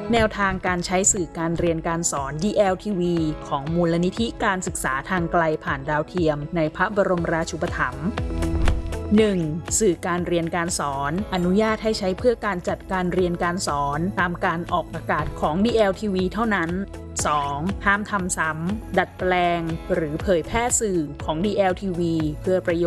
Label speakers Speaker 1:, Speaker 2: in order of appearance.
Speaker 1: แนวทางการใช้สื่อการเรียนการสอน DLTV ของมูลนิธิการศึกษาทางไกลผ่านดาวเทียมในพระบรมราชูปถัมภ์ 1. สื่อการเรียนการสอนอนุญาตให้ใช้เพื่อการจัดการเรียนการสอนตามการออกอากาศของ DLTV เท่านั้น 2. ห้ามทำซ้ำดัดแปลงหรือเผยแพร่สื่อของ DLTV เพื่อประโย